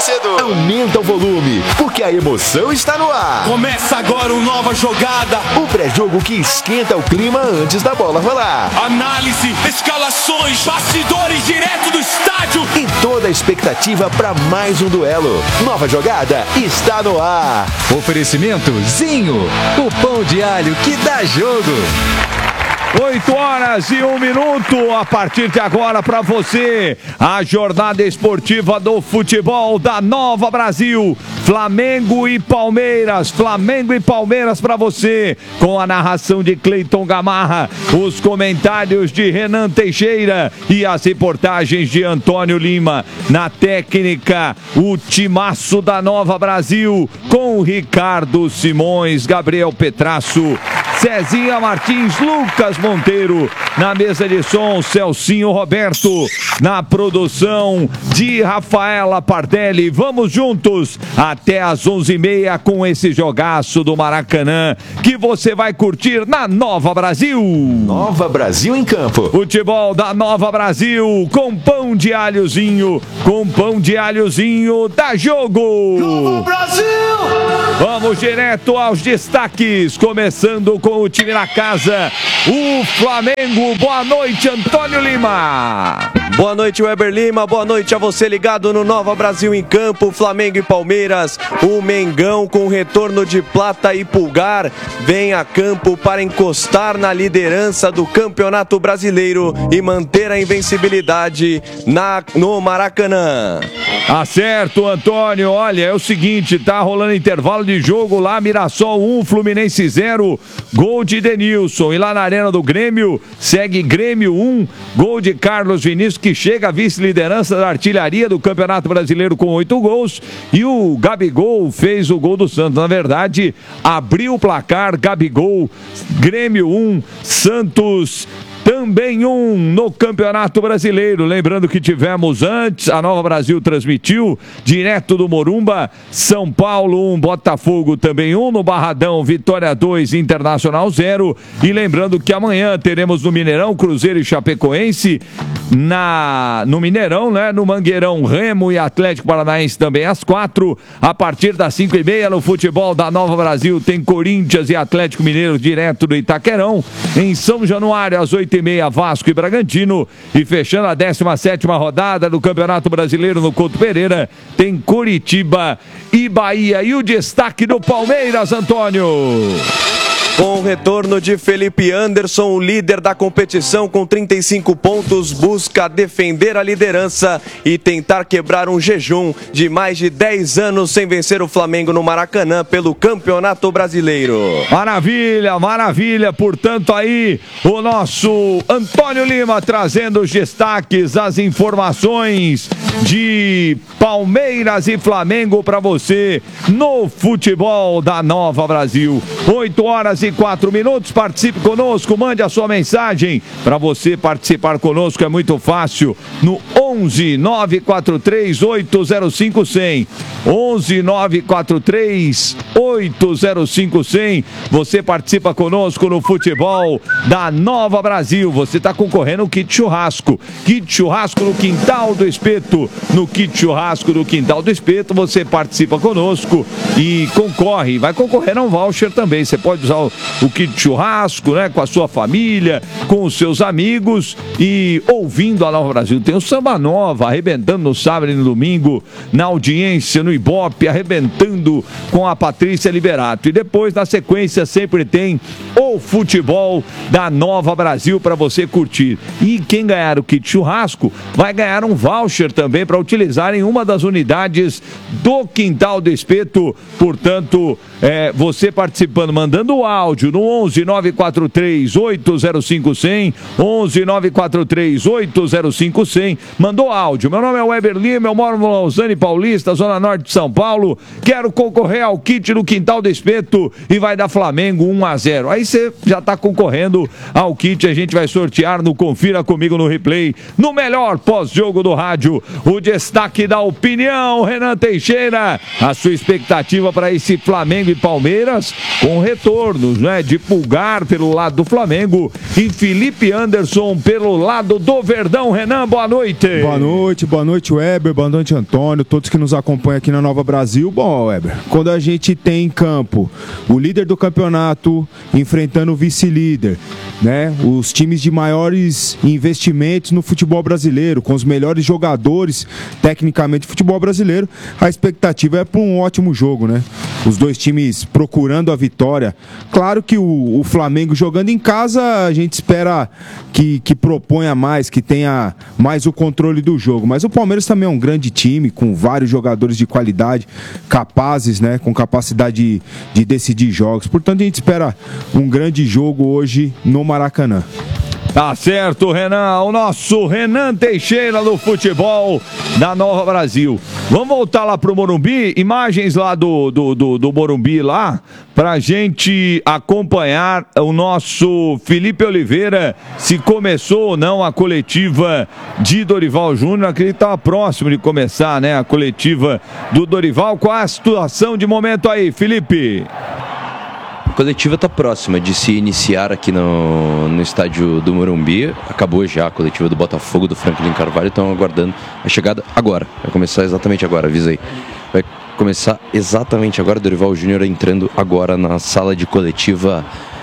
torcedor. Aumenta o volume, porque a emoção está no ar. Começa agora uma nova jogada. O pré-jogo que esquenta o clima antes da bola rolar. Análise, escalações, bastidores direto do estádio. E toda a expectativa para mais um duelo. Nova jogada está no ar. Oferecimento Zinho, o pão de alho que dá jogo. 8h01 a partir de agora para você, a jornada esportiva do futebol da Nova Brasil, Flamengo e Palmeiras para você, com a narração de Cleiton Gamarra, os comentários de Renan Teixeira e as reportagens de Antônio Lima. Na técnica, o timaço da Nova Brasil, com Ricardo Simões, Gabriel Petrasso, Cezinha Martins, Lucas Monteiro, na mesa de som, Celcinho Roberto, na produção de Rafaela Pardelli. Vamos juntos até às 11h30 com esse jogaço do Maracanã que você vai curtir na Nova Brasil. Nova Brasil em campo. Futebol da Nova Brasil com pão de alhozinho, dá jogo. Nova Brasil! Vamos direto aos destaques, começando com o time na casa, o Flamengo. Boa noite, Antônio Lima. Boa noite, Weber Lima. Boa noite a você ligado no Nova Brasil em campo. Flamengo e Palmeiras. O Mengão, com retorno de Plata e Pulgar, vem a campo para encostar na liderança do Campeonato Brasileiro e manter a invencibilidade no Maracanã. Acerto, Antônio. Olha, é o seguinte, tá rolando intervalo de jogo lá, Mirassol 1, Fluminense 0, gol de Denilson. E lá na Arena do Grêmio, segue Grêmio 1, gol de Carlos Vinícius, que chega à vice-liderança da artilharia do Campeonato Brasileiro com 8 gols. E o Gabigol fez o gol do Santos. Na verdade, abriu o placar, Gabigol, Grêmio 1, Santos também 1 no Campeonato Brasileiro. Lembrando que tivemos antes, a Nova Brasil transmitiu direto do Morumba, São Paulo 1, Botafogo também 1, no Barradão, Vitória 2, Internacional 0. E lembrando que amanhã teremos no Mineirão, Cruzeiro e Chapecoense, no Mineirão, né? No Mangueirão, Remo e Atlético Paranaense também às 4. A partir das 5h30 no futebol da Nova Brasil tem Corinthians e Atlético Mineiro direto do Itaquerão. Em São Januário às 8h30 Vasco e Bragantino. E fechando a 17ª rodada do Campeonato Brasileiro no Couto Pereira, tem Curitiba e Bahia. E o destaque do Palmeiras, Antônio. Com o retorno de Felipe Anderson, o líder da competição com 35 pontos, busca defender a liderança e tentar quebrar um jejum de mais de 10 anos sem vencer o Flamengo no Maracanã pelo Campeonato Brasileiro. Maravilha, maravilha. Portanto, aí o nosso Antônio Lima trazendo os destaques, as informações de Palmeiras e Flamengo para você no futebol da Nova Brasil. 8h04. Participe conosco, mande a sua mensagem. Para você participar conosco é muito fácil, no 11 943 805 100. 11 943 805 100. Você participa conosco no futebol da Nova Brasil. Você está concorrendo ao kit churrasco. Kit churrasco no Quintal do Espeto. No kit churrasco do Quintal do Espeto, você participa conosco e concorre. Vai concorrer a um voucher também. Você pode usar o kit churrasco, né, com a sua família, com os seus amigos e ouvindo a Nova Brasil. Tem o Samba Nova arrebentando no sábado e no domingo, na audiência, no Ibope, arrebentando com a Patrícia Liberato. E depois, na sequência, sempre tem o futebol da Nova Brasil para você curtir. E quem ganhar o kit churrasco vai ganhar um voucher também para utilizar em uma das unidades do Quintal do Espeto. Portanto, você participando, mandando o áudio no 11 943 805 100, 11 943 805 100. Mandou áudio. Meu nome é Weber Lima, eu moro no Lausanne Paulista, Zona Norte de São Paulo. Quero concorrer ao kit do Quintal do Espeto e vai dar Flamengo 1-0. Aí você já está concorrendo ao kit. A gente vai sortear no Confira Comigo no Replay, no melhor pós-jogo do rádio. o destaque da opinião, Renan Teixeira. A sua expectativa para esse Flamengo e Palmeiras, com retornos, né, de Pulgar pelo lado do Flamengo e Felipe Anderson pelo lado do Verdão. Renan, boa noite. Boa noite, Weber, boa noite, Antônio, todos que nos acompanham aqui na Nova Brasil. Bom, Weber, quando a gente tem em campo o líder do campeonato enfrentando o vice-líder, né, os times de maiores investimentos no futebol brasileiro, com os melhores jogadores tecnicamente do futebol brasileiro, a expectativa é para um ótimo jogo, né? Os dois times procurando a vitória. Claro que o Flamengo jogando em casa, a gente espera que proponha mais, que tenha mais o controle do jogo. Mas o Palmeiras também é um grande time, com vários jogadores de qualidade, capazes, né, com capacidade de decidir jogos. Portanto, a gente espera um grande jogo hoje no Maracanã. Tá certo, Renan. O nosso Renan Teixeira do futebol da Nova Brasil. Vamos voltar lá pro Morumbi. Imagens lá do Morumbi lá, pra gente acompanhar o nosso Felipe Oliveira, se começou ou não a coletiva de Dorival Júnior. Acredito que estava próximo de começar, né, a coletiva do Dorival. Qual a situação de momento aí, Felipe? A coletiva está próxima de se iniciar aqui no estádio do Morumbi. Acabou já a coletiva do Botafogo, do Franklin Carvalho. Estão aguardando a chegada agora. Vai começar exatamente agora, avisei. Vai começar exatamente agora. Dorival Júnior entrando agora na sala de coletiva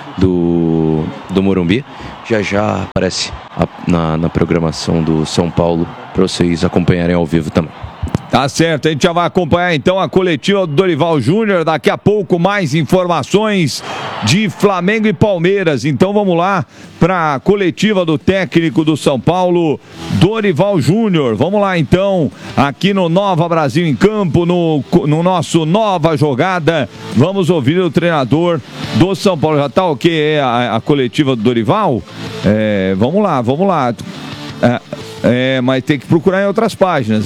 do Morumbi. Já aparece na programação do São Paulo para vocês acompanharem ao vivo também. Tá certo, a gente já vai acompanhar então a coletiva do Dorival Júnior. Daqui a pouco mais informações de Flamengo e Palmeiras. Então vamos lá para a coletiva do técnico do São Paulo, Dorival Júnior. Vamos lá então, aqui no Nova Brasil em Campo, no nosso Nova Jogada. Vamos ouvir o treinador do São Paulo. Já tá ok a coletiva do Dorival? Vamos lá. Mas tem que procurar em outras páginas.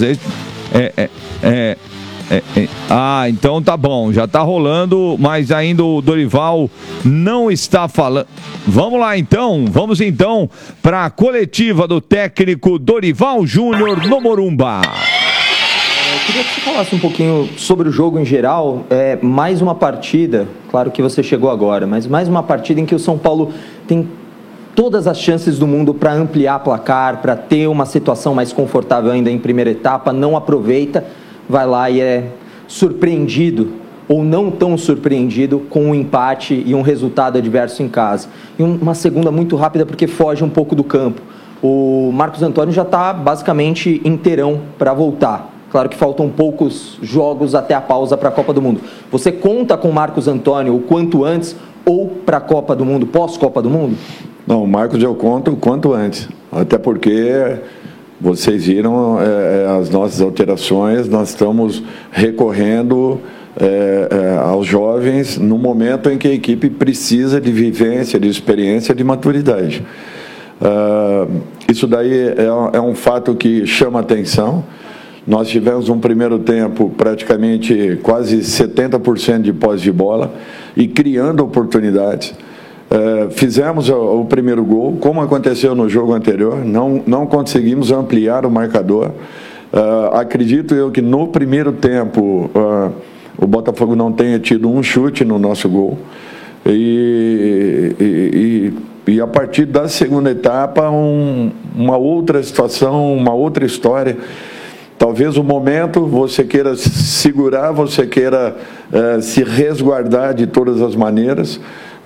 Então tá bom, já tá rolando, mas ainda o Dorival não está falando. Vamos então para a coletiva do técnico Dorival Júnior no Morumba. Eu queria que você falasse um pouquinho sobre o jogo em geral. Mais uma partida, claro que você chegou agora, mas mais uma partida em que o São Paulo tem todas as chances do mundo para ampliar placar, para ter uma situação mais confortável ainda em primeira etapa, não aproveita, vai lá e é surpreendido, ou não tão surpreendido, com um empate e um resultado adverso em casa. E uma segunda muito rápida, porque foge um pouco do campo. O Marcos Antônio já está basicamente inteirão para voltar. Claro que faltam poucos jogos até a pausa para a Copa do Mundo. Você conta com o Marcos Antônio o quanto antes, ou para a Copa do Mundo, pós-Copa do Mundo? Não, o Marcos eu conto o quanto antes, até porque vocês viram as nossas alterações, nós estamos recorrendo aos jovens no momento em que a equipe precisa de vivência, de experiência, de maturidade. Isso daí é um fato que chama atenção. Nós tivemos um primeiro tempo praticamente quase 70% de posse de bola e criando oportunidades. Fizemos o primeiro gol, como aconteceu no jogo anterior, não conseguimos ampliar o marcador. Acredito eu que no primeiro tempo o Botafogo não tenha tido um chute no nosso gol. E a partir da segunda etapa, uma outra situação, uma outra história. Talvez o momento você queira segurar, você queira se resguardar de todas as maneiras.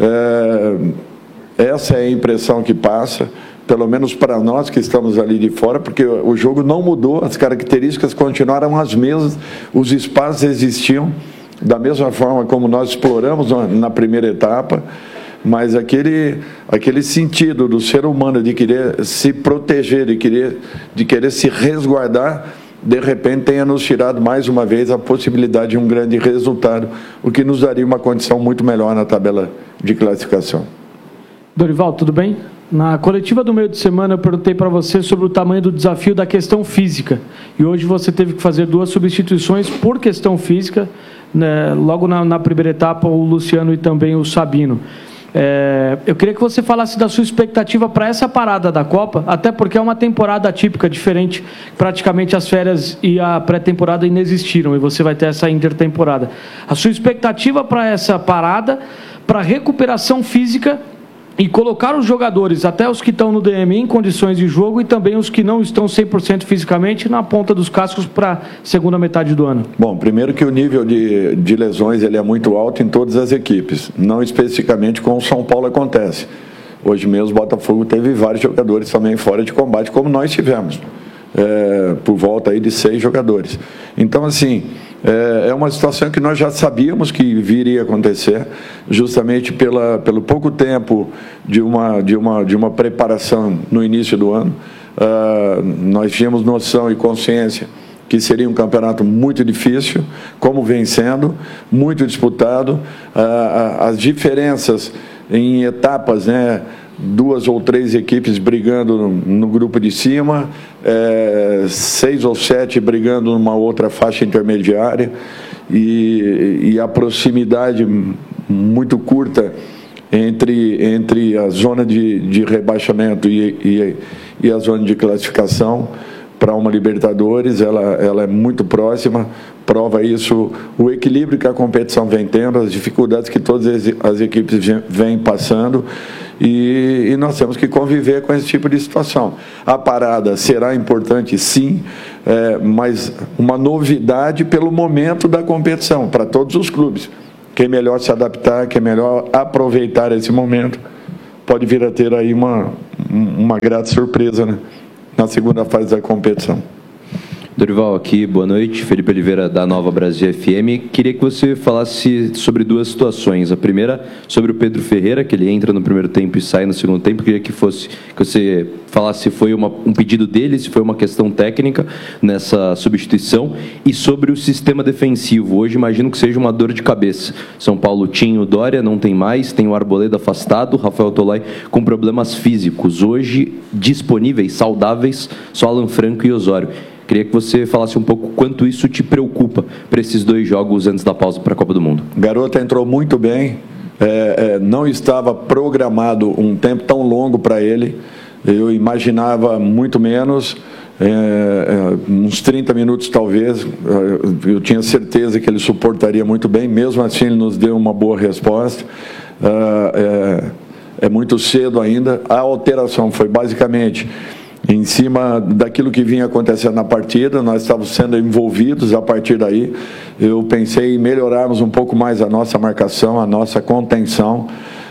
Essa é a impressão que passa, pelo menos para nós que estamos ali de fora, porque o jogo não mudou, as características continuaram as mesmas, os espaços existiam da mesma forma como nós exploramos na primeira etapa, mas aquele sentido do ser humano de querer se proteger, de querer se resguardar, de repente tenha nos tirado mais uma vez a possibilidade de um grande resultado, o que nos daria uma condição muito melhor na tabela de classificação. Dorival, tudo bem? Na coletiva do meio de semana eu perguntei para você sobre o tamanho do desafio da questão física, e hoje você teve que fazer 2 substituições por questão física, né? Logo na primeira etapa, o Luciano e também o Sabino. Eu queria que você falasse da sua expectativa para essa parada da Copa, até porque é uma temporada atípica, diferente. Praticamente as férias e a pré-temporada ainda existiram, e você vai ter essa intertemporada. A sua expectativa para essa parada, para recuperação física e colocar os jogadores, até os que estão no DM, em condições de jogo, e também os que não estão 100% fisicamente, na ponta dos cascos para a segunda metade do ano? Bom, primeiro que o nível de lesões ele é muito alto em todas as equipes, não especificamente com o São Paulo acontece. Hoje mesmo o Botafogo teve vários jogadores também fora de combate, como nós tivemos, por volta aí de 6 jogadores. Então, assim, é uma situação que nós já sabíamos que viria a acontecer, justamente pelo pouco tempo de uma preparação no início do ano. Nós tínhamos noção e consciência que seria um campeonato muito difícil, como vem sendo, muito disputado. As diferenças em etapas, né? 2 ou 3 equipes brigando no grupo de cima, 6 ou 7 brigando numa outra faixa intermediária, e a proximidade muito curta entre a zona de rebaixamento e a zona de classificação para uma Libertadores, ela é muito próxima. Prova isso o equilíbrio que a competição vem tendo, as dificuldades que todas as equipes vêm passando, e nós temos que conviver com esse tipo de situação. A parada será importante, sim, mas uma novidade pelo momento da competição, para todos os clubes. Quem melhor se adaptar, quem melhor aproveitar esse momento, pode vir a ter aí uma grata surpresa, né, na segunda fase da competição. Dorival, aqui, boa noite. Felipe Oliveira, da Nova Brasil FM. Queria que você falasse sobre 2 situações. A primeira, sobre o Pedro Ferreira, que ele entra no primeiro tempo e sai no segundo tempo. Queria que você falasse se foi um pedido dele, se foi uma questão técnica nessa substituição. E sobre o sistema defensivo. Hoje, imagino que seja uma dor de cabeça. São Paulo tinha o Dória, não tem mais. Tem o Arboleda afastado, Rafael Tolai com problemas físicos. Hoje, disponíveis, saudáveis, só Alan Franco e Osório. Queria que você falasse um pouco quanto isso te preocupa para esses 2 jogos antes da pausa para a Copa do Mundo. Garoto entrou muito bem, não estava programado um tempo tão longo para ele, eu imaginava muito menos, uns 30 minutos talvez, eu tinha certeza que ele suportaria muito bem, mesmo assim ele nos deu uma boa resposta. É muito cedo ainda, a alteração foi basicamente em cima daquilo que vinha acontecendo na partida, nós estávamos sendo envolvidos a partir daí. Eu pensei em melhorarmos um pouco mais a nossa marcação, a nossa contenção,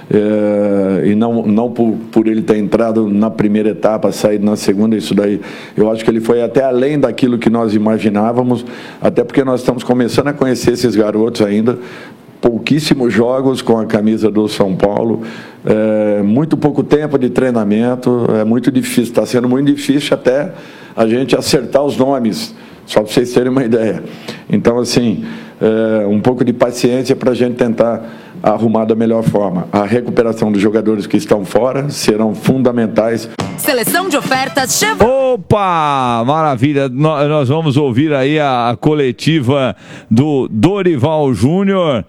e não por ele ter entrado na primeira etapa, saído na segunda, isso daí, eu acho que ele foi até além daquilo que nós imaginávamos, até porque nós estamos começando a conhecer esses garotos ainda, pouquíssimos jogos com a camisa do São Paulo, muito pouco tempo de treinamento, é muito difícil, está sendo muito difícil até a gente acertar os nomes, só para vocês terem uma ideia. Então, assim, um pouco de paciência para a gente tentar arrumar da melhor forma. A recuperação dos jogadores que estão fora serão fundamentais. Seleção de ofertas Chevrolet. Opa, maravilha. Nós vamos ouvir aí a coletiva do Dorival Júnior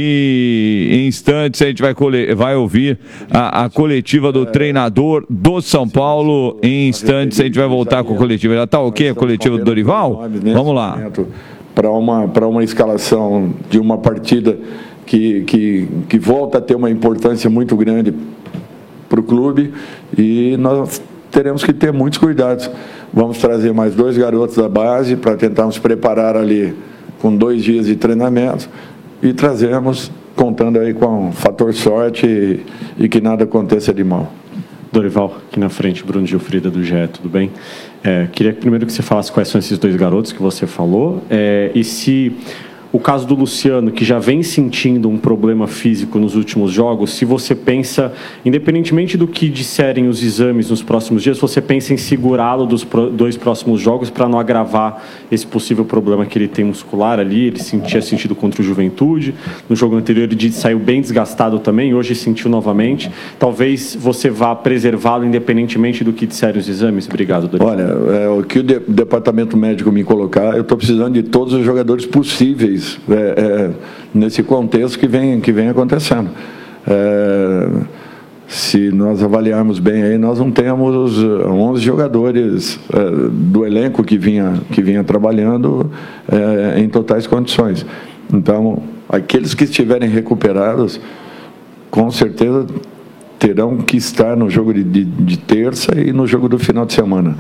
e em instantes a gente vai ouvir a coletiva do treinador do São Paulo. Em instantes a gente vai voltar com a coletiva. Já está ok a coletiva do Dorival? Vamos lá. Para uma escalação de uma partida que volta a ter uma importância muito grande para o clube, e nós teremos que ter muitos cuidados. Vamos trazer mais 2 garotos da base para tentarmos preparar ali com 2 dias de treinamento, e trazemos contando aí com o fator sorte e que nada aconteça de mal. Dorival, aqui na frente, Bruno Gilfrida do GE, tudo bem? Queria primeiro que você falasse quais são esses 2 garotos que você falou, e se o caso do Luciano, que já vem sentindo um problema físico nos últimos jogos, se você pensa, independentemente do que disserem os exames nos próximos dias, você pensa em segurá-lo dos 2 próximos jogos para não agravar esse possível problema que ele tem muscular ali. Ele tinha sentido contra o Juventude, no jogo anterior ele saiu bem desgastado também, hoje sentiu novamente. Talvez você vá preservá-lo independentemente do que disserem os exames. Obrigado, Dorival. Olha, o que o departamento médico me colocar, eu estou precisando de todos os jogadores possíveis nesse contexto que vem acontecendo. Se nós avaliarmos bem aí, nós não temos 11 jogadores do elenco que vinha trabalhando em totais condições. Então, aqueles que estiverem recuperados, com certeza terão que estar no jogo de terça e no jogo do final de semana.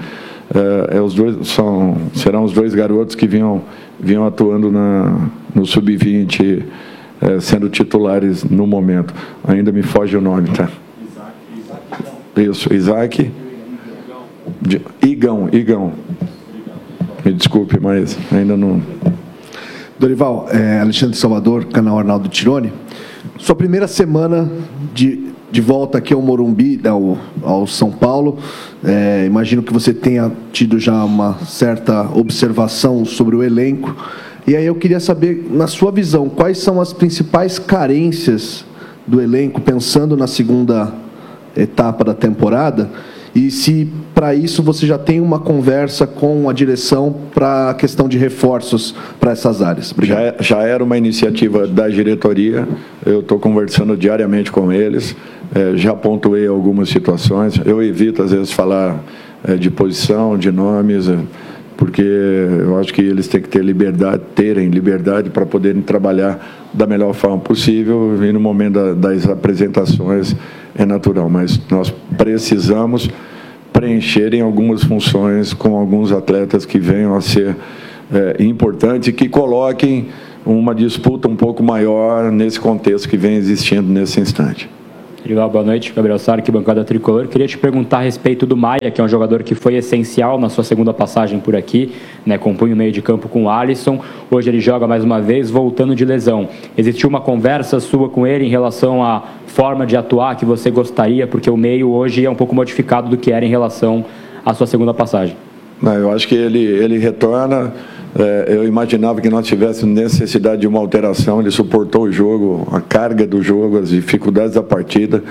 Serão os dois garotos que vinham atuando no Sub-20, sendo titulares no momento. Ainda me foge o nome, tá? Isso, Isaac. Igão. Me desculpe, mas ainda não... Dorival, Alexandre Salvador, canal Arnaldo Tironi. Sua primeira semana de volta aqui ao Morumbi, ao São Paulo, imagino que você tenha tido já uma certa observação sobre o elenco. E aí eu queria saber, na sua visão, quais são as principais carências do elenco, pensando na segunda etapa da temporada, e se para isso você já tem uma conversa com a direção para a questão de reforços para essas áreas. Já era uma iniciativa da diretoria, eu estou conversando diariamente com eles, já pontuei algumas situações, eu evito às vezes falar de posição, de nomes, porque eu acho que eles têm que terem liberdade para poderem trabalhar da melhor forma possível, e no momento das apresentações é natural, mas nós precisamos preencherem algumas funções com alguns atletas que venham a ser importantes e que coloquem uma disputa um pouco maior nesse contexto que vem existindo nesse instante. Legal, boa noite, Gabriel Sara, aqui, bancada tricolor. Queria te perguntar a respeito do Maia, que é um jogador que foi essencial na sua segunda passagem por aqui, né, compunha o meio de campo com o Alisson. Hoje ele joga mais uma vez, voltando de lesão. Existiu uma conversa sua com ele em relação à forma de atuar que você gostaria, porque o meio hoje é um pouco modificado do que era em relação à sua segunda passagem? Não, eu acho que ele retorna. Eu imaginava que nós tivéssemos necessidade de uma alteração. Ele suportou o jogo, a carga do jogo, as dificuldades da partida.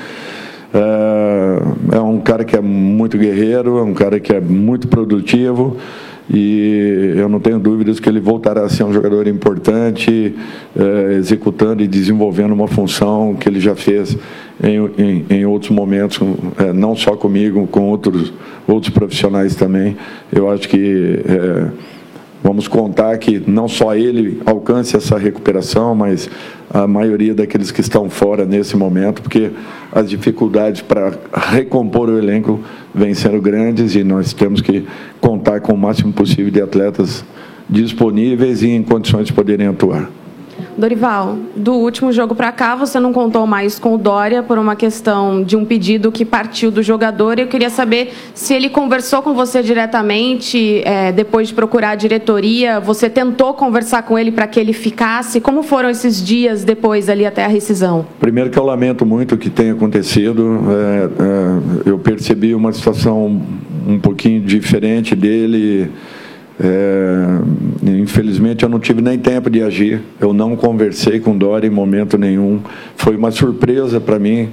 É um cara que é muito guerreiro, é um cara que é muito produtivo, e eu não tenho dúvidas que ele voltará a ser um jogador importante, executando e desenvolvendo uma função que ele já fez em outros momentos, não só comigo, com outros profissionais também. Eu acho que vamos contar que não só ele alcance essa recuperação, mas a maioria daqueles que estão fora nesse momento, porque as dificuldades para recompor o elenco vêm sendo grandes e nós temos que contar com o máximo possível de atletas disponíveis e em condições de poderem atuar. Dorival, do último jogo para cá, você não contou mais com o Dória por uma questão de um pedido que partiu do jogador. Eu queria saber se ele conversou com você diretamente, depois de procurar a diretoria. Você tentou conversar com ele para que ele ficasse? Como foram esses dias depois ali até a rescisão? Primeiro que eu lamento muito o que tem acontecido. Eu percebi uma situação um pouquinho diferente dele. Infelizmente eu não tive nem tempo de agir, eu não conversei com o Dória em momento nenhum, foi uma surpresa para mim,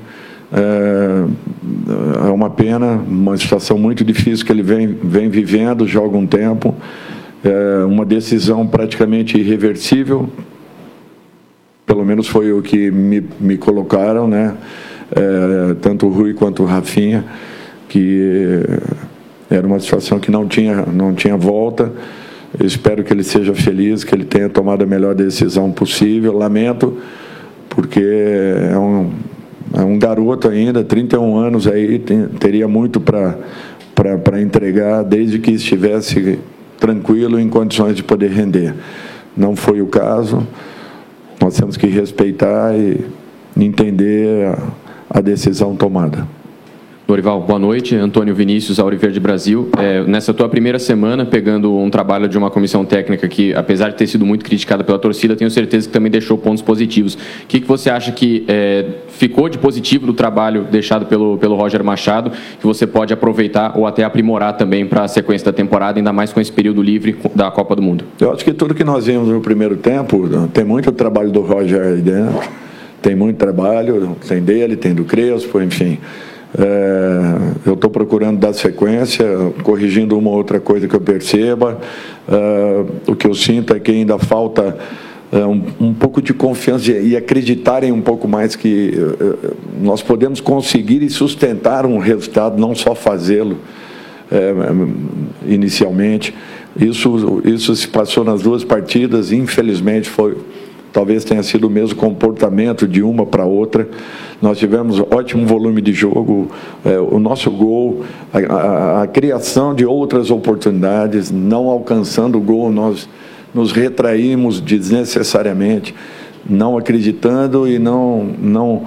é uma pena, uma situação muito difícil que ele vem vivendo já há algum tempo, uma decisão praticamente irreversível, pelo menos foi o que me colocaram, né? Tanto o Rui quanto o Rafinha, que era uma situação que não tinha volta. Eu espero que ele seja feliz, que ele tenha tomado a melhor decisão possível. Lamento, porque é um garoto ainda, 31 anos aí, teria muito para entregar, desde que estivesse tranquilo, em condições de poder render. Não foi o caso. Nós temos que respeitar e entender a decisão tomada. Dorival, boa noite. Antônio Vinícius, Auriverde Brasil. Nessa tua primeira semana, pegando um trabalho de uma comissão técnica que, apesar de ter sido muito criticada pela torcida, tenho certeza que também deixou pontos positivos. O que você acha que ficou de positivo do trabalho deixado pelo Roger Machado, que você pode aproveitar ou até aprimorar também para a sequência da temporada, ainda mais com esse período livre da Copa do Mundo? Eu acho que tudo que nós vimos no primeiro tempo, tem muito trabalho do Roger aí dentro, tem muito trabalho, tem dele, tem do Crespo, enfim. Eu estou procurando dar sequência, corrigindo uma ou outra coisa que eu perceba. O que eu sinto é que ainda falta um pouco de confiança e acreditarem um pouco mais que nós podemos conseguir e sustentar um resultado, não só fazê-lo inicialmente. Isso se passou nas duas partidas, infelizmente talvez tenha sido o mesmo comportamento de uma para outra. Nós tivemos ótimo volume de jogo, o nosso gol, a criação de outras oportunidades, não alcançando o gol, nós nos retraímos desnecessariamente, não acreditando e não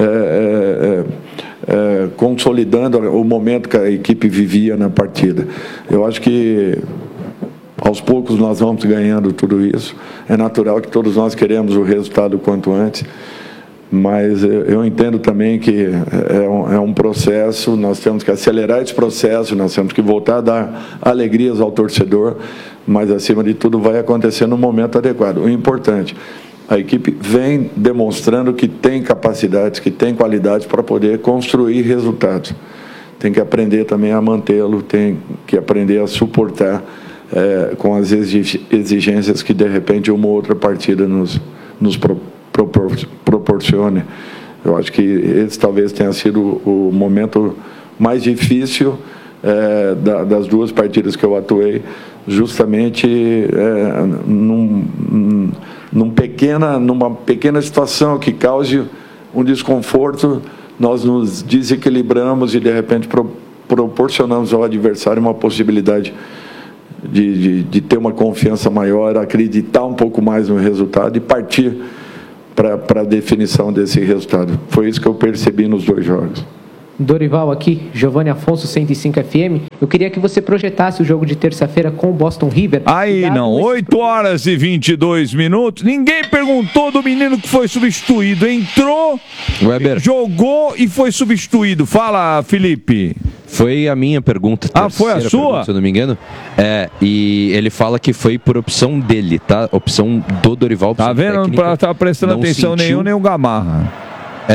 consolidando o momento que a equipe vivia na partida. Eu acho que aos poucos nós vamos ganhando tudo isso. É natural que todos nós queremos o resultado quanto antes, mas eu entendo também que é um processo, nós temos que acelerar esse processo, nós temos que voltar a dar alegrias ao torcedor, mas acima de tudo vai acontecer no momento adequado. O importante, a equipe vem demonstrando que tem capacidades, que tem qualidades para poder construir resultados. Tem que aprender também a mantê-lo, tem que aprender a suportar com as exigências que de repente uma ou outra partida nos proporcione. Eu acho que esse talvez tenha sido o momento mais difícil das duas partidas que eu atuei, justamente numa pequena situação que cause um desconforto, nós nos desequilibramos e de repente proporcionamos ao adversário uma possibilidade de ter uma confiança maior, acreditar um pouco mais no resultado e partir para a definição desse resultado. Foi isso que eu percebi nos dois jogos. Dorival aqui, Giovanni Afonso, 105 FM. Eu queria que você projetasse o jogo de terça-feira com o Boston River. Aí não, 8 horas e 22 minutos. Ninguém perguntou do menino que foi substituído. Entrou, Weber, jogou e foi substituído. Fala, Felipe. Foi a minha pergunta. Foi a sua? Pergunta, se eu não me engano. E ele fala que foi por opção dele, tá? Opção do Dorival. Tá vendo? Não tá prestando atenção nem o Gamarra.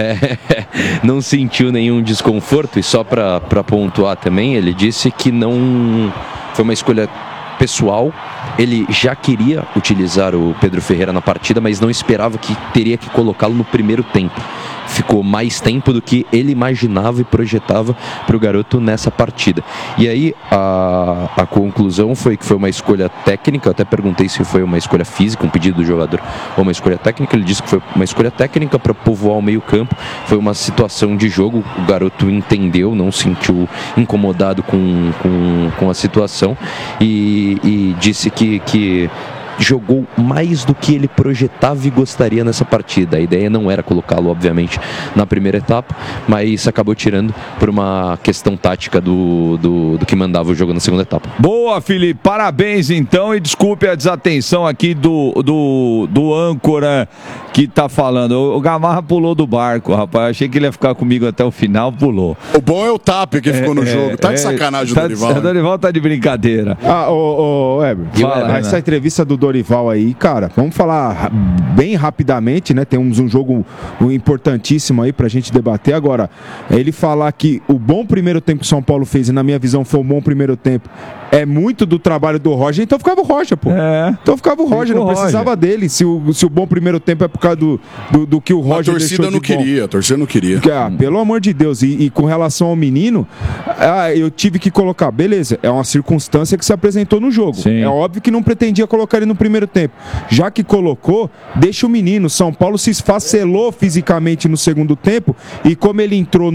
Não sentiu nenhum desconforto, e só para pontuar também, ele disse que não foi uma escolha pessoal, ele já queria utilizar o Pedro Ferreira na partida, mas não esperava que teria que colocá-lo no primeiro tempo. Ficou mais tempo do que ele imaginava e projetava para o garoto nessa partida. E aí a conclusão foi que foi uma escolha técnica. Eu até perguntei se foi uma escolha física, um pedido do jogador, ou uma escolha técnica. Ele disse que foi uma escolha técnica para povoar o meio-campo. Foi uma situação de jogo, o garoto entendeu, não se sentiu incomodado com a situação e disse que jogou mais do que ele projetava e gostaria nessa partida. A ideia não era colocá-lo, obviamente, na primeira etapa, mas acabou tirando por uma questão tática do que mandava o jogo na segunda etapa. Boa, Felipe, parabéns então, e desculpe a desatenção aqui do âncora que tá falando. O Gamarra pulou do barco, rapaz. Eu achei que ele ia ficar comigo até o final, pulou. O bom é o Tapia que ficou no jogo. Tá de sacanagem o Dorival. O Dorival tá de brincadeira. Weber, essa entrevista do Dorival aí, cara, vamos falar bem rapidamente, né? Temos um jogo importantíssimo aí pra gente debater. Agora, ele falar que o bom primeiro tempo que o São Paulo fez, e na minha visão foi um bom primeiro tempo, é muito do trabalho do Roger, então ficava o Roger, pô. Então ficava o Roger, não precisava dele. Se o bom primeiro tempo é por causa do que o Roger deixou de bom. A torcida não queria. Pelo amor de Deus. E com relação ao menino, eu tive que colocar, beleza, é uma circunstância que se apresentou no jogo. Sim. É óbvio que não pretendia colocar ele no primeiro tempo. Já que colocou, deixa o menino. São Paulo se esfacelou fisicamente no segundo tempo, e como ele entrou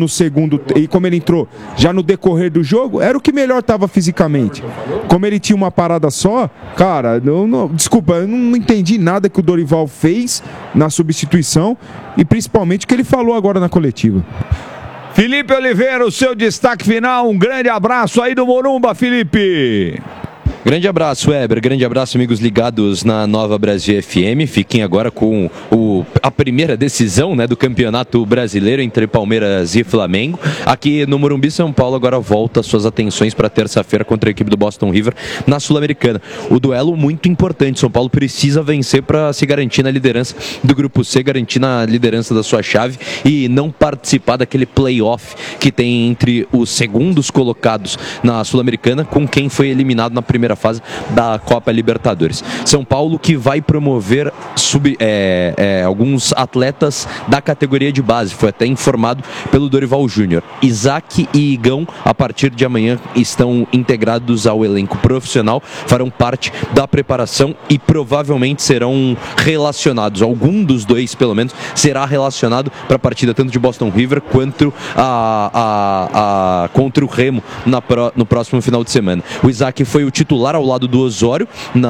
já no decorrer do jogo, era o que melhor estava fisicamente. Como ele tinha uma parada só, cara, desculpa, eu não entendi nada que o Dorival fez na substituição, e principalmente o que ele falou agora na coletiva. Felipe Oliveira, o seu destaque final. Um grande abraço aí do Morumba, Felipe. Grande abraço, Weber. Grande abraço, amigos ligados na Nova Brasil FM. Fiquem agora com a primeira decisão, né, do Campeonato Brasileiro entre Palmeiras e Flamengo. Aqui no Morumbi, São Paulo agora volta suas atenções para terça-feira contra a equipe do Boston River na Sul-Americana. O duelo muito importante. São Paulo precisa vencer para se garantir na liderança do Grupo C, garantir na liderança da sua chave e não participar daquele play-off que tem entre os segundos colocados na Sul-Americana com quem foi eliminado na primeira fase da Copa Libertadores. São Paulo que vai promover alguns atletas da categoria de base. Foi até informado pelo Dorival Júnior. Isaac e Igão, a partir de amanhã, estão integrados ao elenco profissional, farão parte da preparação e provavelmente serão relacionados. Algum dos dois, pelo menos, será relacionado para a partida tanto de Boston River quanto contra o Remo no próximo final de semana. O Isaac foi o titular ao lado do Osório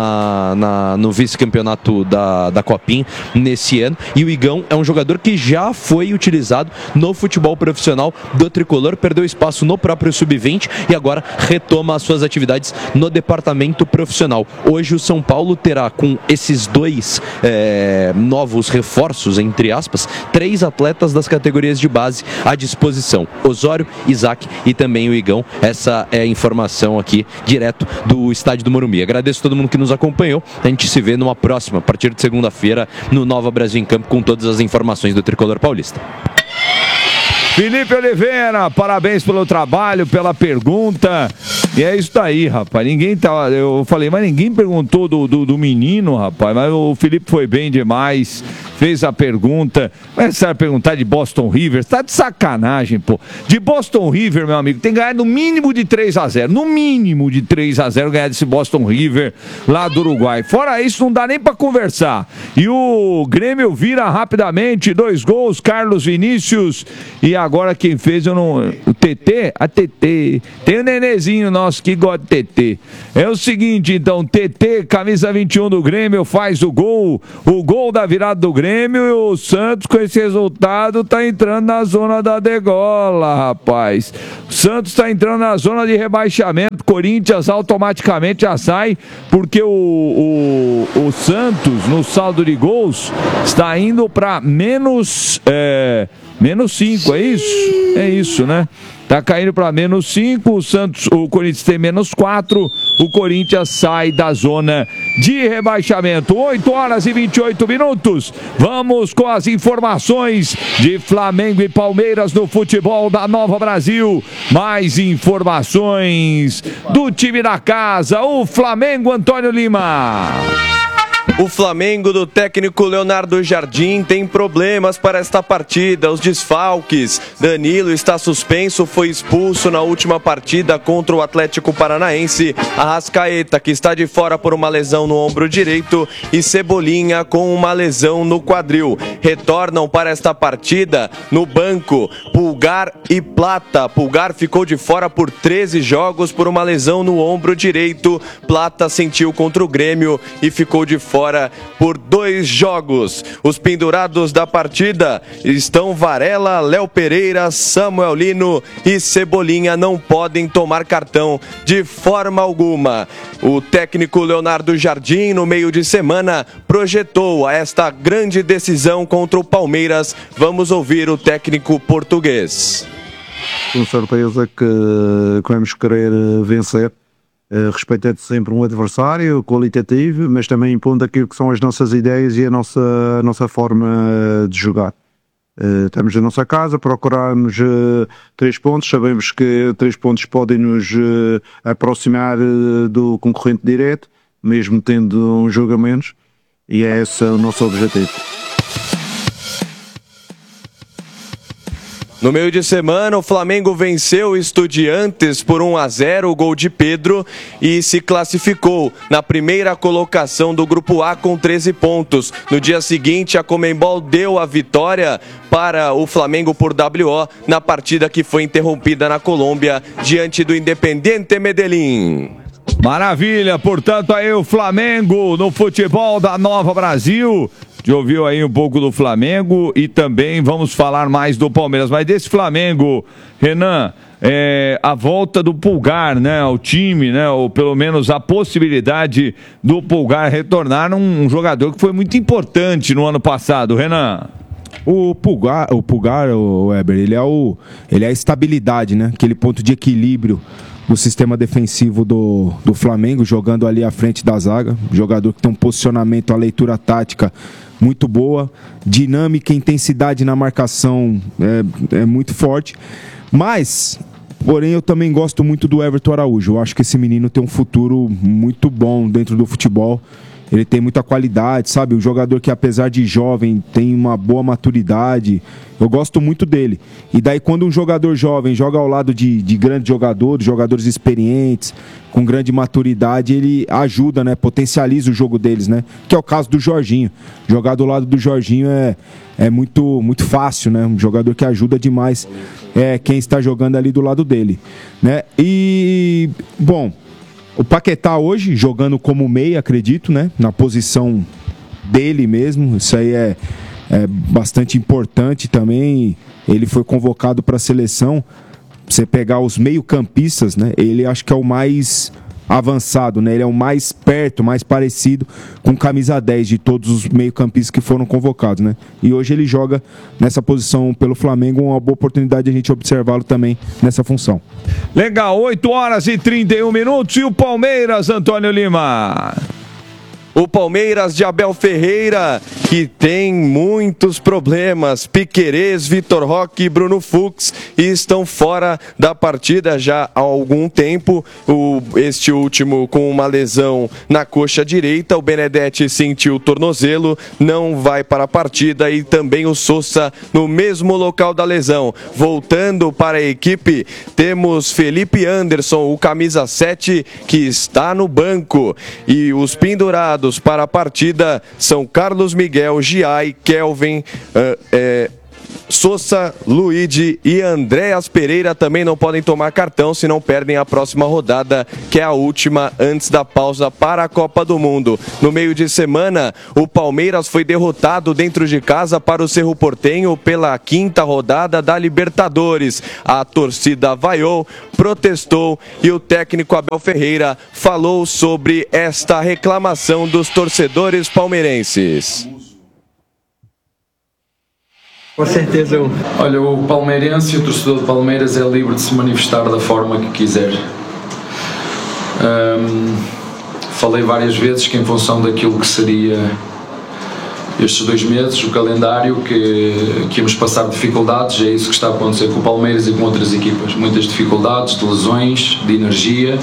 no vice-campeonato da Copinha nesse ano, e o Igão é um jogador que já foi utilizado no futebol profissional do Tricolor, perdeu espaço no próprio Sub-20 e agora retoma as suas atividades no departamento profissional. Hoje o São Paulo terá, com esses dois novos reforços, entre aspas, 3 atletas das categorias de base à disposição: Osório, Isaac e também o Igão. Essa é a informação aqui direto do estádio do Morumbi. Agradeço a todo mundo que nos acompanhou. A gente se vê numa próxima, a partir de segunda-feira, no Nova Brasil em Campo, com todas as informações do Tricolor Paulista. Felipe Oliveira, parabéns pelo trabalho, pela pergunta. E é isso daí, rapaz. Eu falei, mas ninguém perguntou do menino, rapaz. Mas o Felipe foi bem demais. Fez a pergunta. Começaram a perguntar de Boston River. Tá de sacanagem, pô. De Boston River, meu amigo, tem que ganhar no mínimo de 3-0. No mínimo de 3-0 ganhar desse Boston River lá do Uruguai. Fora isso, não dá nem pra conversar. E o Grêmio vira rapidamente. 2 gols, Carlos Vinícius. E agora quem fez, o TT? A TT. Tem o Nenezinho nosso que gosta de TT. É o seguinte, então, TT, camisa 21 do Grêmio, faz o gol da virada do Grêmio, e o Santos, com esse resultado, tá entrando na zona da degola, rapaz. O Santos tá entrando na zona de rebaixamento, Corinthians automaticamente já sai, porque o Santos, no saldo de gols, está indo para menos 5, é isso? É isso, né? Tá caindo para menos 5, o Corinthians tem menos 4, o Corinthians sai da zona de rebaixamento. 8 horas e 28 minutos. Vamos com as informações de Flamengo e Palmeiras no futebol da Nova Brasil. Mais informações do time da casa, o Flamengo, Antônio Lima. O Flamengo do técnico Leonardo Jardim tem problemas para esta partida. Os desfalques: Danilo está suspenso, foi expulso na última partida contra o Atlético Paranaense. Arrascaeta, que está de fora por uma lesão no ombro direito, e Cebolinha com uma lesão no quadril. Retornam para esta partida no banco Pulgar e Plata. Pulgar ficou de fora por 13 jogos por uma lesão no ombro direito. Plata sentiu contra o Grêmio e ficou de fora por 2 jogos. Os pendurados da partida estão Varela, Léo Pereira, Samuel Lino e Cebolinha. Não podem tomar cartão de forma alguma. O técnico Leonardo Jardim, no meio de semana, projetou esta grande decisão contra o Palmeiras. Vamos ouvir o técnico português. Com certeza que vamos querer vencer, respeitando sempre um adversário qualitativo, mas também impondo aquilo que são as nossas ideias e a nossa forma de jogar. Estamos na nossa casa, procuramos 3 pontos, sabemos que 3 pontos podem nos aproximar do concorrente direto, mesmo tendo um jogo a menos, e é esse o nosso objetivo. No meio de semana, o Flamengo venceu o Estudiantes por 1-0, o gol de Pedro, e se classificou na primeira colocação do Grupo A com 13 pontos. No dia seguinte, a Conmebol deu a vitória para o Flamengo por WO na partida que foi interrompida na Colômbia diante do Independiente Medellín. Maravilha, portanto aí o Flamengo no futebol da Nova Brasil. Já ouviu aí um pouco do Flamengo e também vamos falar mais do Palmeiras. Mas desse Flamengo, Renan, a volta do Pulgar, né, ao time, né, ou pelo menos a possibilidade do Pulgar retornar, um jogador que foi muito importante no ano passado, Renan. O Pulgar, o Weber, ele é a estabilidade, né? Aquele ponto de equilíbrio do sistema defensivo do Flamengo, jogando ali à frente da zaga. Jogador que tem um posicionamento, a leitura tática muito boa, dinâmica e intensidade na marcação é muito forte. Mas, porém, eu também gosto muito do Everton Araújo. Eu acho que esse menino tem um futuro muito bom dentro do futebol. Ele tem muita qualidade, sabe? Um jogador que, apesar de jovem, tem uma boa maturidade. Eu gosto muito dele. E daí, quando um jogador jovem joga ao lado de grandes jogadores experientes, com grande maturidade, ele ajuda, né? Potencializa o jogo deles, né? Que é o caso do Jorginho. Jogar do lado do Jorginho é muito, muito fácil, né? Um jogador que ajuda demais quem está jogando ali do lado dele, né? E, bom, o Paquetá hoje, jogando como meia, acredito, né? Na posição dele mesmo. Isso aí é bastante importante também. Ele foi convocado para a seleção. Você pegar os meio-campistas, né? Ele acho que é o mais avançado, né? Ele é o mais perto, mais parecido com camisa 10 de todos os meio-campistas que foram convocados, né? E hoje ele joga nessa posição pelo Flamengo, uma boa oportunidade de a gente observá-lo também nessa função. Legal, 8h31 e o Palmeiras, Antônio Lima. O Palmeiras de Abel Ferreira, que tem muitos problemas. Piquerez, Vitor Roque e Bruno Fux estão fora da partida já há algum tempo. Este último com uma lesão na coxa direita. O Benedetti sentiu o tornozelo, não vai para a partida. E também o Sousa no mesmo local da lesão. Voltando para a equipe, temos Felipe Anderson, o camisa 7, que está no banco. E os pendurados para a partida são Carlos Miguel, Giai, Kelvin, Sousa, Luigi e Andréas Pereira também não podem tomar cartão, se não perdem a próxima rodada, que é a última antes da pausa para a Copa do Mundo. No meio de semana, o Palmeiras foi derrotado dentro de casa para o Cerro Porteño pela 5ª rodada da Libertadores. A torcida vaiou, protestou e o técnico Abel Ferreira falou sobre esta reclamação dos torcedores palmeirenses. Com certeza eu. Olha, o palmeirense e o torcedor de Palmeiras é livre de se manifestar da forma que quiser. Falei várias vezes que em função daquilo que seria estes 2 meses, o calendário, que íamos passar dificuldades, é isso que está a acontecer com o Palmeiras e com outras equipas. Muitas dificuldades, de lesões, de energia.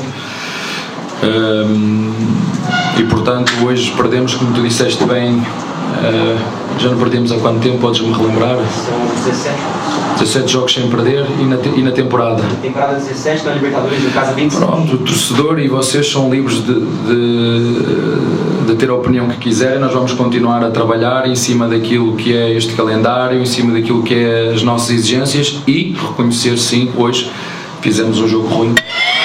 E portanto hoje perdemos, como tu disseste bem, já não perdemos há quanto tempo, podes-me relembrar? São 17 jogos sem perder e na temporada. Temporada 17, na Libertadores, no caso 25. Pronto, o torcedor e vocês são livres de ter a opinião que quiserem. Nós vamos continuar a trabalhar em cima daquilo que é este calendário, em cima daquilo que é as nossas exigências e reconhecer, sim, hoje fizemos um jogo ruim.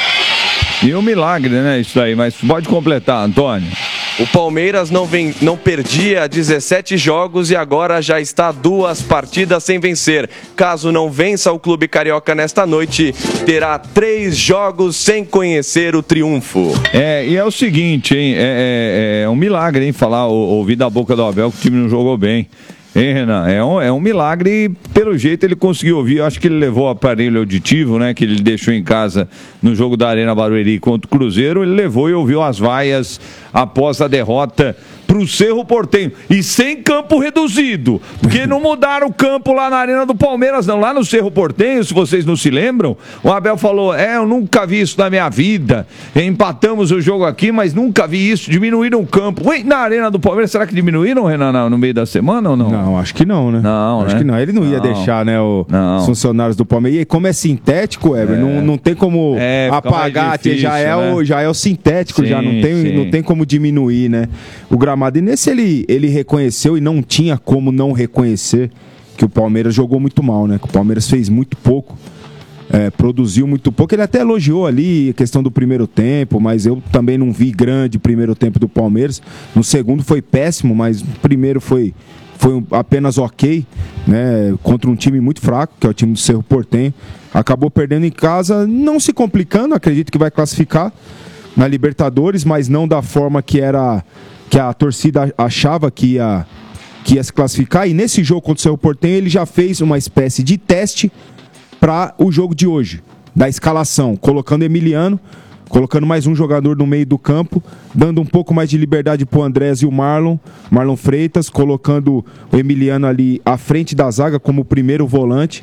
E um milagre, né, isso aí, mas pode completar, Antônio. O Palmeiras não perdia 17 jogos e agora já está 2 partidas sem vencer. Caso não vença o clube carioca nesta noite, terá 3 jogos sem conhecer o triunfo. E é o seguinte, hein, é um milagre, hein, ouvir da boca do Abel que o time não jogou bem. Hein, Renan? É um milagre, pelo jeito ele conseguiu ouvir. Eu acho que ele levou o aparelho auditivo, né? Que ele deixou em casa no jogo da Arena Barueri contra o Cruzeiro. Ele levou e ouviu as vaias após a derrota pro Cerro Porteño. E sem campo reduzido, porque não mudaram o campo lá na Arena do Palmeiras, não. Lá no Cerro Porteño, se vocês não se lembram, o Abel falou, eu nunca vi isso na minha vida. Empatamos o jogo aqui, mas nunca vi isso. Diminuíram o campo. Ué, na Arena do Palmeiras, será que diminuíram, Renan, no meio da semana ou não? Não, acho que não, né? Não, acho que não. Ele não ia deixar, né, os funcionários do Palmeiras. E como é sintético, não tem como apagar, difícil, já é o sintético, sim, já não tem como diminuir, né? O gramado. E nesse ele reconheceu e não tinha como não reconhecer que o Palmeiras jogou muito mal, né? Que o Palmeiras fez muito pouco, produziu muito pouco. Ele até elogiou ali a questão do primeiro tempo, mas eu também não vi grande primeiro tempo do Palmeiras. No segundo foi péssimo, mas o primeiro foi apenas ok, né? Contra um time muito fraco, que é o time do Cerro Porteño. Acabou perdendo em casa, não se complicando, acredito que vai classificar na Libertadores, mas não da forma que a torcida achava que ia se classificar. E nesse jogo contra o Cerro Porteño ele já fez uma espécie de teste para o jogo de hoje, da escalação, colocando Emiliano, colocando mais um jogador no meio do campo, dando um pouco mais de liberdade para o Andrés e o Marlon Freitas, colocando o Emiliano ali à frente da zaga como primeiro volante,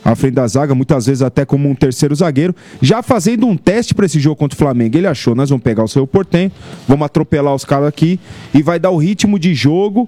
à frente da zaga, muitas vezes até como um terceiro zagueiro, já fazendo um teste para esse jogo contra o Flamengo. Ele achou, nós vamos pegar o Cerro Porteño, vamos atropelar os caras aqui e vai dar o ritmo de jogo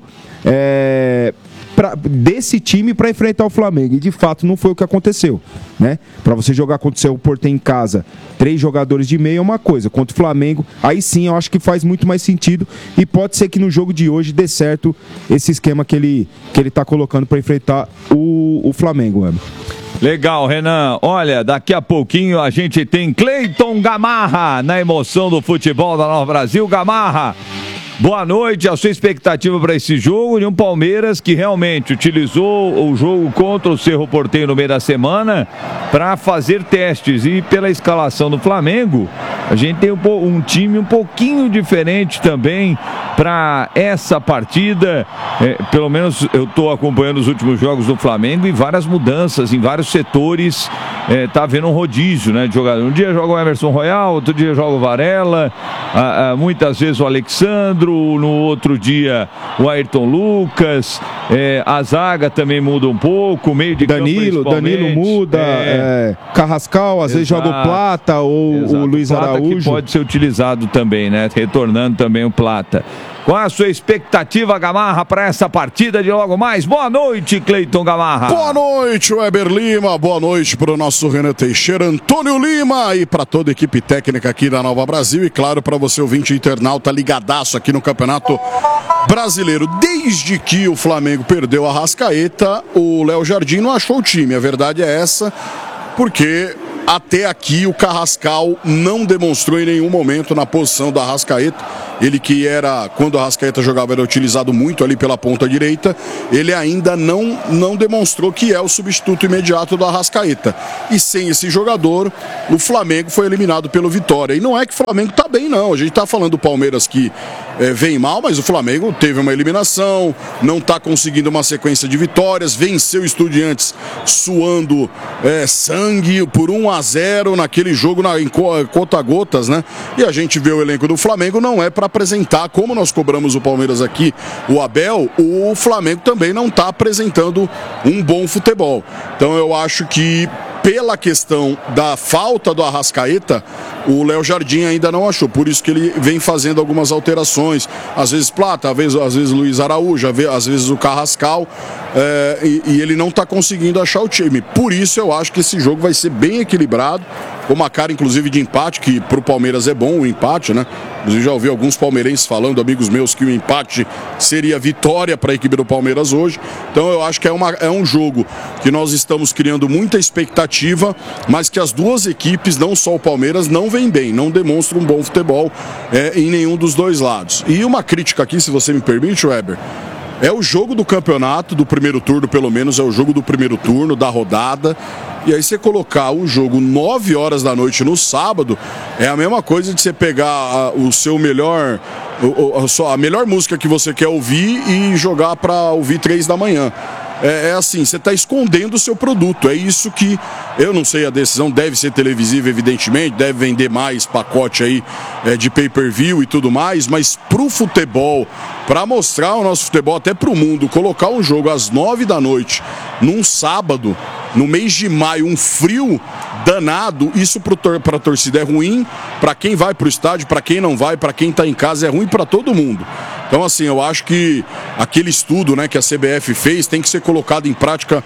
desse time para enfrentar o Flamengo. E de fato não foi o que aconteceu, né? Para você jogar contra o Cerro Porteño em casa, 3 jogadores de meio é uma coisa. Contra o Flamengo, aí sim eu acho que faz muito mais sentido e pode ser que no jogo de hoje dê certo esse esquema que ele tá colocando para enfrentar o Flamengo, mano. Legal, Renan. Olha, daqui a pouquinho a gente tem Cleiton Gamarra na emoção do futebol da Nova Brasil. Gamarra, boa noite. A sua expectativa para esse jogo de um Palmeiras que realmente utilizou o jogo contra o Cerro Porteño no meio da semana para fazer testes, e pela escalação do Flamengo a gente tem um time um pouquinho diferente também para essa partida. Pelo menos eu estou acompanhando os últimos jogos do Flamengo e várias mudanças em vários setores. Tá havendo um rodízio, né, de jogador. Um dia joga o Emerson Royal, outro dia joga o Varela, muitas vezes o Alexandro, no outro dia o Ayrton Lucas, a zaga também muda um pouco, o meio de Danilo muda, Carrascal às vezes joga o Plata ou o Luiz Araújo, que pode ser utilizado também, né, retornando também o Plata. Qual é a sua expectativa, Gamarra, para essa partida de logo mais? Boa noite, Cleiton Gamarra. Boa noite, Weber Lima. Boa noite para o nosso Renan Teixeira, Antônio Lima e para toda a equipe técnica aqui da Nova Brasil. E claro, para você ouvinte internauta ligadaço aqui no Campeonato Brasileiro. Desde que o Flamengo perdeu a Arrascaeta, o Léo Jardim não achou o time. A verdade é essa, porque até aqui o Carrascal não demonstrou em nenhum momento na posição da Arrascaeta. Ele que era, quando a Arrascaeta jogava, era utilizado muito ali pela ponta direita. Ele ainda não demonstrou que é o substituto imediato da Arrascaeta. E sem esse jogador, o Flamengo foi eliminado pelo Vitória. E não é que o Flamengo tá bem, não. A gente tá falando do Palmeiras que vem mal, mas o Flamengo teve uma eliminação, não tá conseguindo uma sequência de vitórias, venceu o Estudiantes suando sangue por 1-0 naquele jogo em conta-gotas, né? E a gente vê o elenco do Flamengo, não é para apresentar, como nós cobramos o Palmeiras aqui, o Abel, o Flamengo também não está apresentando um bom futebol. Então eu acho que pela questão da falta do Arrascaeta, o Léo Jardim ainda não achou, por isso que ele vem fazendo algumas alterações, às vezes Plata, às vezes Luiz Araújo, às vezes o Carrascal, e ele não está conseguindo achar o time. Por isso eu acho que esse jogo vai ser bem equilibrado, com uma cara inclusive de empate, que para o Palmeiras é bom o empate, né? Inclusive já ouvi alguns palmeirenses falando, amigos meus, que o empate seria vitória para a equipe do Palmeiras hoje. Então eu acho que é um jogo que nós estamos criando muita expectativa, mas que as duas equipes, não só o Palmeiras, não vêm bem, não demonstram um bom futebol em nenhum dos dois lados. E uma crítica aqui, se você me permite, Weber, é o jogo do campeonato, do primeiro turno pelo menos, é o jogo do primeiro turno, da rodada. E aí você colocar o jogo 9 horas da noite no sábado, é a mesma coisa de você pegar o seu melhor, a melhor música que você quer ouvir e jogar para ouvir 3 da manhã. É assim, você está escondendo o seu produto. É isso que, eu não sei, a decisão deve ser televisiva, evidentemente, deve vender mais pacote aí de pay-per-view e tudo mais, mas pro futebol, para mostrar o nosso futebol até pro mundo, colocar um jogo às 9 da noite, num sábado, no mês de maio, um frio danado, isso para a torcida é ruim, para quem vai pro estádio, para quem não vai, para quem está em casa, é ruim para todo mundo. Então, assim, eu acho que aquele estudo, né, que a CBF fez tem que ser colocado em prática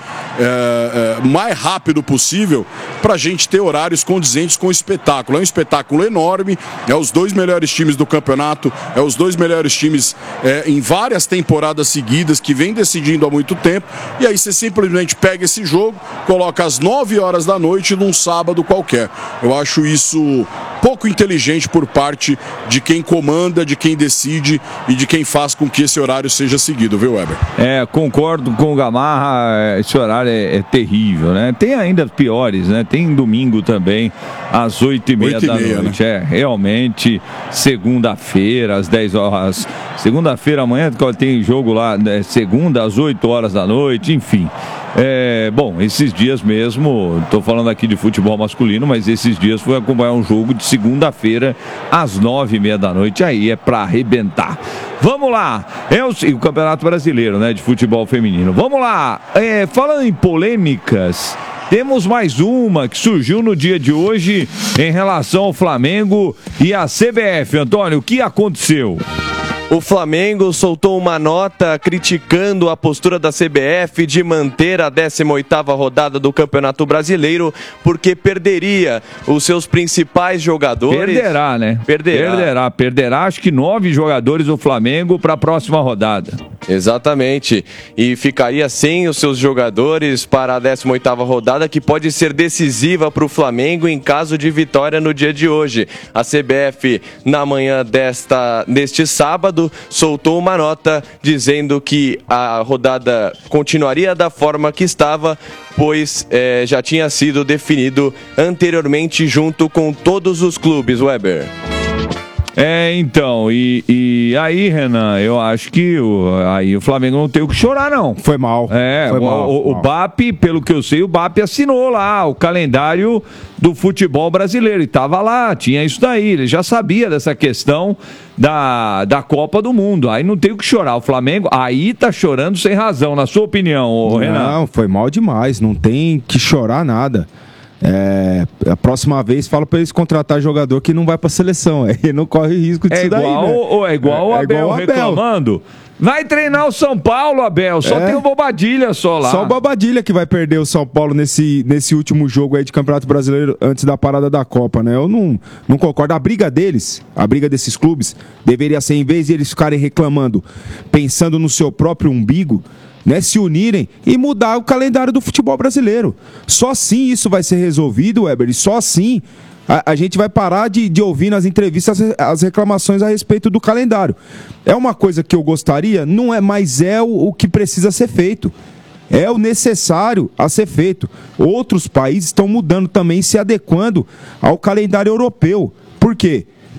o mais rápido possível para a gente ter horários condizentes com o espetáculo. É um espetáculo enorme, é os 2 melhores times do campeonato, é os 2 melhores times em várias temporadas seguidas, que vem decidindo há muito tempo, e aí você simplesmente pega esse jogo, coloca às 9 horas da noite num sábado qualquer. Eu acho isso pouco inteligente por parte de quem comanda, de quem decide e de quem faz com que esse horário seja seguido, viu, Weber? Concordo com o Gamarra, esse horário é terrível, né? Tem ainda piores, né? Tem domingo também, às 8h30 da noite. Né? Realmente, segunda-feira, às 10 horas. Segunda-feira, amanhã tem jogo lá, segunda, às 8 horas da noite, enfim. Bom, esses dias mesmo, estou falando aqui de futebol masculino, mas esses dias fui acompanhar um jogo de segunda-feira às 9h30 da noite, aí é para arrebentar. Vamos lá, o Campeonato Brasileiro, né, de futebol feminino. Vamos lá, falando em polêmicas, temos mais uma que surgiu no dia de hoje em relação ao Flamengo e à CBF. Antônio, o que aconteceu? O Flamengo soltou uma nota criticando a postura da CBF de manter a 18ª rodada do Campeonato Brasileiro, porque perderia os seus principais jogadores. Perderá, né? Perderá acho que 9 jogadores do Flamengo para a próxima rodada. Exatamente. E ficaria sem os seus jogadores para a 18ª rodada, que pode ser decisiva para o Flamengo em caso de vitória no dia de hoje. A CBF, na manhã deste sábado, soltou uma nota dizendo que a rodada continuaria da forma que estava, pois já tinha sido definido anteriormente junto com todos os clubes, Weber. Então, e aí, Renan, eu acho que aí o Flamengo não tem o que chorar, não. Foi mal. O BAP, pelo que eu sei, o BAP assinou lá o calendário do futebol brasileiro. E tava lá, tinha isso daí. Ele já sabia dessa questão da Copa do Mundo. Aí não tem o que chorar. O Flamengo aí tá chorando sem razão, na sua opinião, Renan. Não, foi mal demais. Não tem que chorar nada. A próxima vez fala pra eles contratar jogador que não vai pra seleção. Ele não corre risco disso daí, né? É igual o Abel reclamando. Vai treinar o São Paulo, Abel. Só tem o Bobadilha só lá. Só o Bobadilha que vai perder o São Paulo nesse último jogo aí de Campeonato Brasileiro antes da parada da Copa, né? Eu não concordo. A briga desses clubes, deveria ser, em vez de eles ficarem reclamando, pensando no seu próprio umbigo, né, se unirem e mudar o calendário do futebol brasileiro. Só assim isso vai ser resolvido, Weber, e só assim a gente vai parar de ouvir nas entrevistas as reclamações a respeito do calendário. É uma coisa que eu gostaria, não é, mas é o que precisa ser feito. É o necessário a ser feito. Outros países estão mudando também, se adequando ao calendário europeu. Por quê?